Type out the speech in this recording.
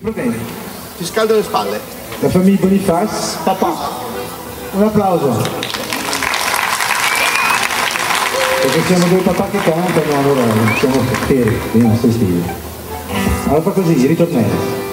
Va bene. Ti scaldo le spalle. La famiglia Boniface, papà. Un applauso. Perché siamo due papà che cantano, allora siamo vediamo, stai stili. Allora fa così, ritornello.